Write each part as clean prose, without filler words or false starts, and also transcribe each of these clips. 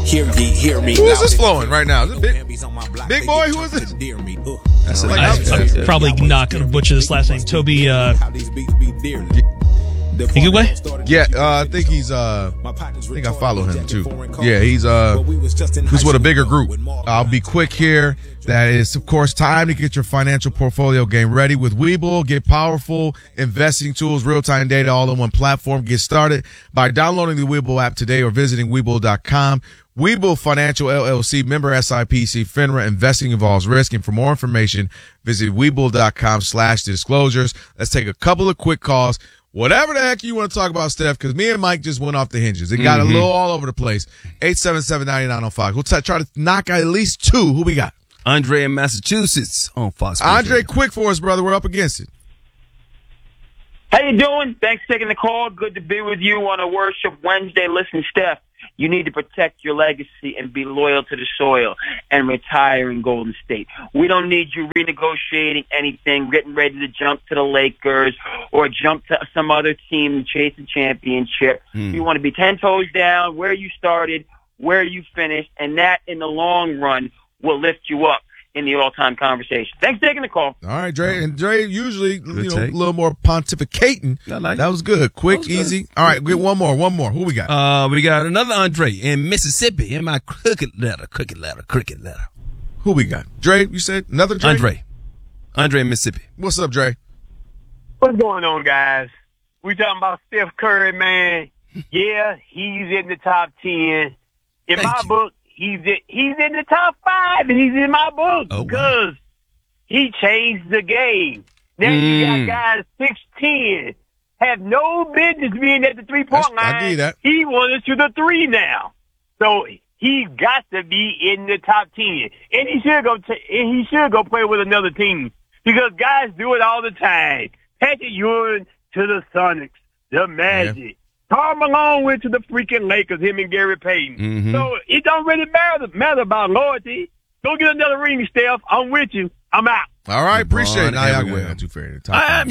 Hear me. Who is this flowing right now? Is it Big Boy? Who is this? That's I'm probably not going to butcher this last name. Toby Igwe? Yeah, I think he's I think I follow him too. Yeah, he's with a bigger group. I'll be quick here. That is, of course, time to get your financial portfolio game ready with Webull. Get powerful investing tools, real-time data, all in one platform. Get started by downloading the Webull app today or visiting Webull.com. Webull Financial LLC, member SIPC, FINRA. Investing involves risk. And for more information, visit Webull.com/disclosures. Let's take a couple of quick calls. Whatever the heck you want to talk about, Steph, because me and Mike just went off the hinges. It got a little all over the place. 877-9905. We'll try to knock out at least two. Who we got? Andre in Massachusetts on Fox. Andre, quick for us, brother. We're up against it. How you doing? Thanks for taking the call. Good to be with you on a Worship Wednesday. Listen, Steph, you need to protect your legacy and be loyal to the soil and retire in Golden State. We don't need you renegotiating anything, getting ready to jump to the Lakers or jump to some other team and chase a championship. You want to be 10 toes down, where you started, where you finished, and that in the long run will lift you up in the all-time conversation. Thanks for taking the call. All right, Dre. And Dre usually, a little more pontificating. That was good. Quick, easy. All right, get one more. One more. Who we got? We got another Andre in Mississippi in my cricket letter. Who we got? Dre, you said another Dre? Andre in Mississippi. What's up, Dre? What's going on, guys? We talking about Steph Curry, man. Yeah, he's in the top 10. In my book, he's in the top 5, and he's in my book because he changed the game. Now you got guys 6'10", have no business being at the 3-point line. I give you that. He wanted to the 3 now, so he got to be in the top 10, and he should go play with another team because guys do it all the time. Patrick Ewing to the Sonics, the Magic. Yeah. Karl Malone went to the freaking Lakers, him and Gary Payton. So it don't really matter about loyalty. Go get another ring, Steph. I'm with you. I'm out. All right, appreciate it. Not too fair.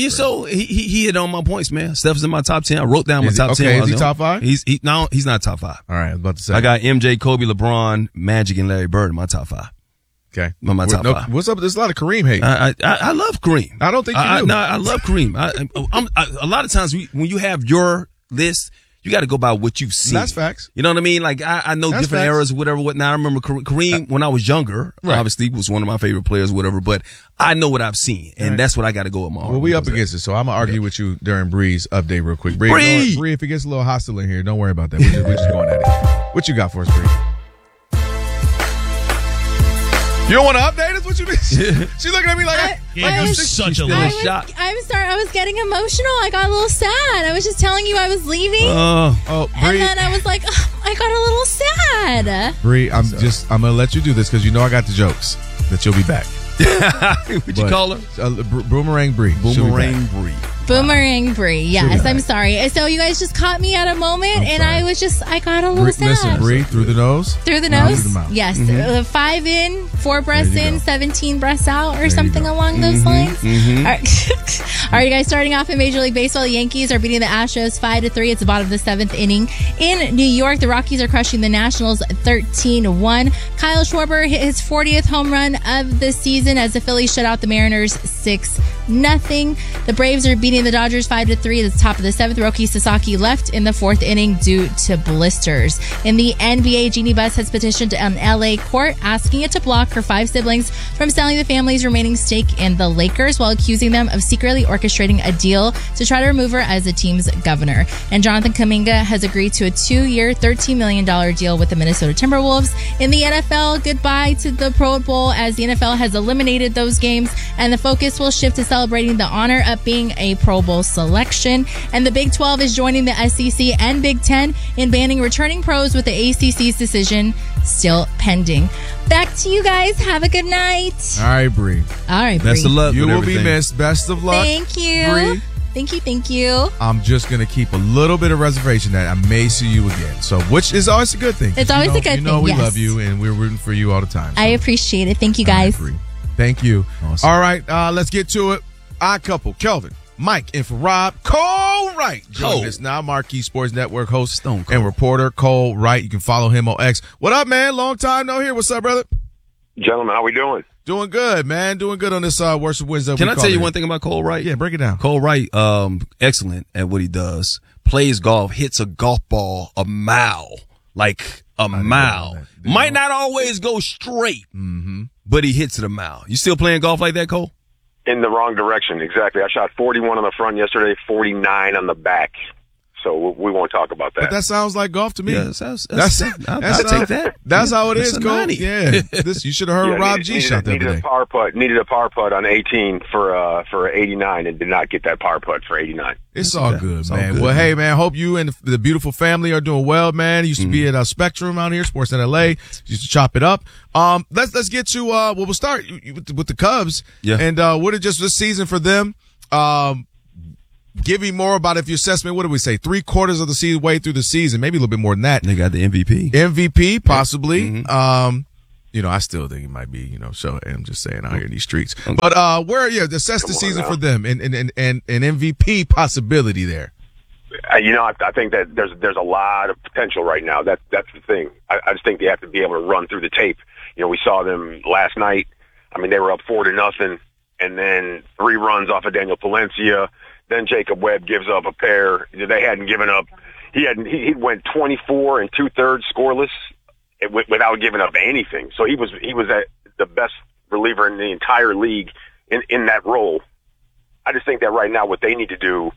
He hit on my points, man. Steph's in my top 10. I wrote down my top 10. Okay, is he top 5? He's not top 5. All right, I was about to say. I got MJ, Kobe, LeBron, Magic, and Larry Bird in my top 5. Okay. My top 5. What's up? There's a lot of Kareem hate. I love Kareem. I don't think you do. No, I love Kareem. A lot of times when you have your list, you got to go by what you've seen. That's facts. You know what I mean? Like, I know that's different eras, whatnot. I remember Kareem when I was younger, obviously was one of my favorite players, whatever, but I know what I've seen, and that's what I got to go with my heart. Well, we up against it, so I'm going to argue with you during Bree's update real quick. Bree, if it gets a little hostile in here, don't worry about that. We're just going at it. What you got for us, Bree? You don't want to update us? What you mean? She looking at me like I'm such a little shot. I'm sorry. I was getting emotional. I got a little sad. I was just telling you I was leaving. Bree. And then I was like, I got a little sad. Bree, I'm going to let you do this because you know I got the jokes that you'll be back. What'd you call her? Boomerang Bree. Boomerang Bree. Boomerang Bree. Yes, I'm sorry. So you guys just caught me at a moment, and I got a little sad. Listen, Bree, through the nose. Through the nose? Through the mouth. Yes. 5 in, 4 breaths in, 17 breaths out, or something along those lines. All right, you guys, starting off in Major League Baseball, the Yankees are beating the Astros 5-3. It's the bottom of the 7th inning. In New York, the Rockies are crushing the Nationals 13-1. Kyle Schwarber hit his 40th home run of the season as the Phillies shut out the Mariners 6-0. The Braves are beating the Dodgers 5-3 at the top of the 7th. Roki Sasaki left in the 4th inning due to blisters. In the NBA, Jeannie Buss has petitioned an LA court asking it to block her 5 siblings from selling the family's remaining stake in the Lakers while accusing them of secretly orchestrating a deal to try to remove her as the team's governor. And Jonathan Kuminga has agreed to a 2-year, $13 million deal with the Minnesota Timberwolves. In the NFL, goodbye to the Pro Bowl as the NFL has eliminated those games, and the focus will shift to celebrating the honor of being a Pro Bowl selection. And the Big 12 is joining the SEC and Big 10 in banning returning pros, with the ACC's decision still pending. Back to you guys. Have a good night. All right, Bree. All right, Bree. Best of luck. You will be missed. Best of luck. Thank you. Bree. Thank you. I'm just going to keep a little bit of reservation that I may see you again. So, which is always a good thing. It's always a good thing. You know we love you, and we're rooting for you all the time. So. I appreciate it. Thank you, guys. Thank you. Awesome. All right, let's get to it. Odd couple. Kelvin, Mike in for Rob. Cole Wright joining us now. Marquee Sports Network host and reporter Cole Wright. You can follow him on X. What up, man? Long time no here. What's up, brother? Gentlemen, how we doing? Doing good, man. Doing good on this Worship Wednesday. Can I tell you one thing about Cole Wright? Yeah, break it down. Cole Wright, excellent at what he does. Plays golf, hits a golf ball a mile. Like a mile. Might not always go straight, but he hits it a mile. You still playing golf like that, Cole? In the wrong direction, exactly. I shot 41 on the front yesterday, 49 on the back. So we won't talk about that. But that sounds like golf to me. Yeah, I'll take that. That's how it That's is, Cole. Yeah, you should have heard Rob G shot that needed today. Needed a par putt on 18 for 89 and did not get that par putt for 89. It's all good, man. Well, hey, man, hope you and the beautiful family are doing well, man. Used to be at Spectrum out here, Sportsnet LA. Used to chop it up. Let's get to we'll start with the Cubs. Yeah. And what is just this season for them? Give me more about your assessment. What did we say? 3/4 of the season, way through the season, maybe a little bit more than that. They got the MVP. MVP, possibly. I still think it might be, so I'm just saying out here in these streets. But assess the season for them and MVP possibility there. I think that there's a lot of potential right now. That's the thing. I just think they have to be able to run through the tape. We saw them last night. I mean, they were up 4-0, and then 3 runs off of Daniel Palencia. Then Jacob Webb gives up a pair. They hadn't given up. He went 24 2/3 scoreless without giving up anything. So he was the best reliever in the entire league in that role. I just think that right now what they need to do,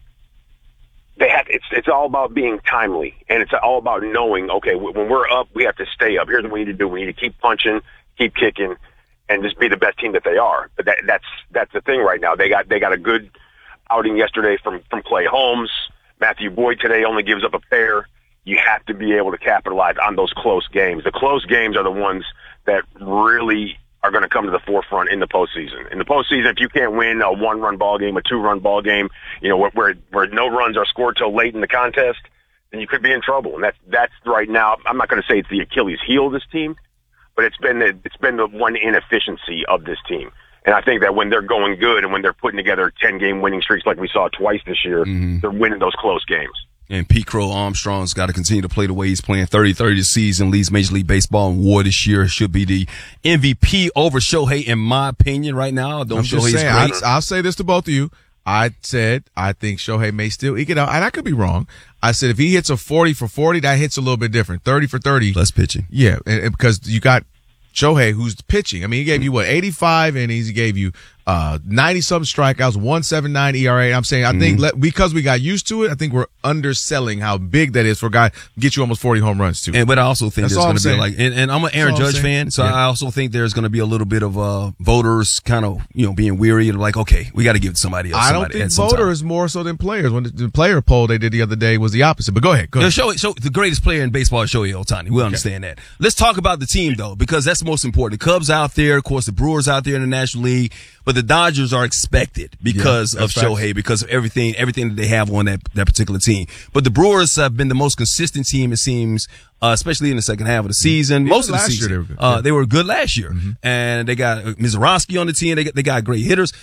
it's all about being timely, and it's all about knowing, okay, when we're up, we have to stay up. Here's what we need to do. We need to keep punching, keep kicking, and just be the best team that they are. But that's the thing right now. They got a good outing yesterday from Clay Holmes. Matthew Boyd today only gives up a pair. You have to be able to capitalize on those close games. The close games are the ones that really are going to come to the forefront in the postseason. In the postseason, if you can't win a 1-run ball game, a 2-run ball game, where no runs are scored till late in the contest, then you could be in trouble. And that's right now. I'm not going to say it's the Achilles heel of this team, but it's been the one inefficiency of this team. And I think that when they're going good and when they're putting together 10-game winning streaks like we saw twice this year, they're winning those close games. And Pete Crow Armstrong's got to continue to play the way he's playing. 30-30 this season, leads Major League Baseball in WAR this year. Should be the MVP over Shohei, in my opinion, right now. Shohei's great. I'll say this to both of you. I said I think Shohei may still eke it out, and I could be wrong. I said if he hits a 40 for 40, that hits a little bit different. 30 for 30. Less pitching. Yeah, and because you got Shohei, who's pitching. I mean, he gave you 85 innings. He gave you 90-something strikeouts, 1.79 ERA. I'm saying, I think because we got used to it, I think we're underselling how big that is for a guy to get you almost 40 home runs too. But I also think there's going to be and I'm an Aaron Judge fan, so I also think there's going to be a little bit of voters kind of being weary and like, okay, we got to give it to somebody else. I don't think voters more so than players. When the player poll they did the other day was the opposite. But go ahead. The greatest player in baseball is Shohei Ohtani. We understand that. Let's talk about the team though, because that's the most important. The Cubs out there, of course, the Brewers out there in the National League. But the Dodgers are expected because of Shohei, because of everything that they have on that particular team. But the Brewers have been the most consistent team, it seems, especially in the second half of the season. Most of the season. They were good last year. And they got Mizorowski on the team. They got great hitters.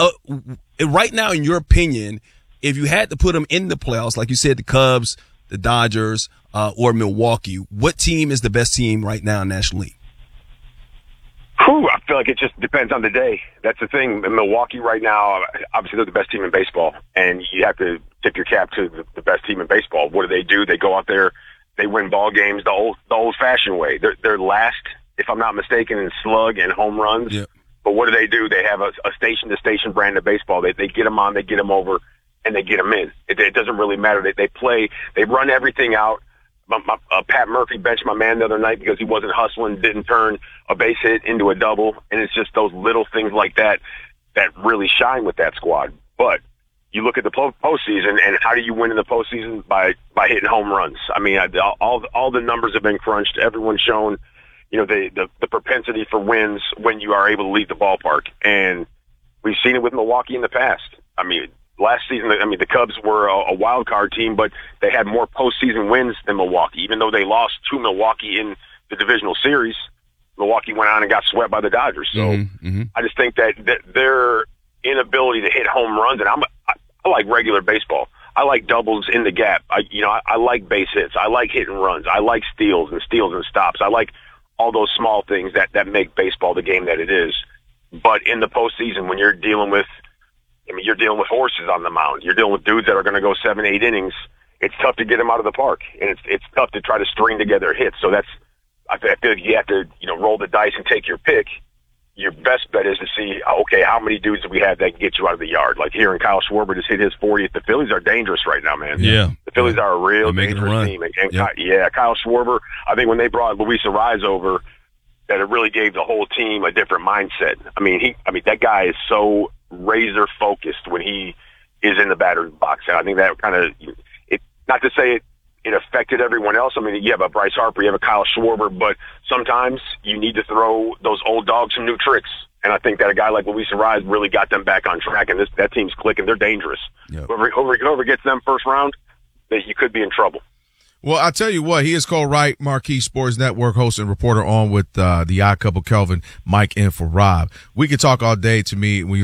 Right now, in your opinion, if you had to put them in the playoffs, like you said, the Cubs, the Dodgers, or Milwaukee, what team is the best team right now in the National League? I feel like it just depends on the day. That's the thing. In Milwaukee right now, obviously they're the best team in baseball, and you have to tip your cap to the best team in baseball. What do? They go out there, they win ball games the old-fashioned way. They're last, if I'm not mistaken, in slug and home runs. Yep. But what do? They have a station-to-station brand of baseball. They get them on, they get them over, and they get them in. It doesn't really matter. They play. They run everything out. Pat Murphy benched my man the other night because he wasn't hustling, didn't turn a base hit into a double, and it's just those little things like that really shine with that squad. But you look at the postseason, and how do you win in the postseason? By hitting home runs. I mean, all the numbers have been crunched. Everyone's shown, the propensity for wins when you are able to leave the ballpark, and we've seen it with Milwaukee in the past. I mean, last season, the Cubs were a wild card team, but they had more postseason wins than Milwaukee. Even though they lost to Milwaukee in the divisional series, Milwaukee went on and got swept by the Dodgers. So I just think that their inability to hit home runs, and I like regular baseball. I like doubles in the gap. I like base hits. I like hit and runs. I like steals and stops. I like all those small things that make baseball the game that it is. But in the postseason, when you're dealing with horses on the mound. You're dealing with dudes that are going to go 7-8 innings. It's tough to get them out of the park, and it's tough to try to string together hits. So I feel like you have to roll the dice and take your pick. Your best bet is to see, okay, how many dudes do we have that can get you out of the yard? Like hearing Kyle Schwarber just hit his 40th. The Phillies are dangerous right now, man. Yeah. The Phillies are a real dangerous team. And Kyle Schwarber, I think when they brought Luis Arraez over, that it really gave the whole team a different mindset. I mean, that guy is so razor focused when he is in the batter's box. And I think that kind of, not to say it affected everyone else. I mean, you have a Bryce Harper, you have a Kyle Schwarber, but sometimes you need to throw those old dogs some new tricks. And I think that a guy like Luis Arraez really got them back on track, and that team's clicking. They're dangerous. Yep. Whoever gets them first round, you could be in trouble. Well, I'll tell you what, he is Cole Wright, Marquee Sports Network host and reporter on with the Odd Couple, Kelvin, Mike, and for Rob. We could talk all day to me when you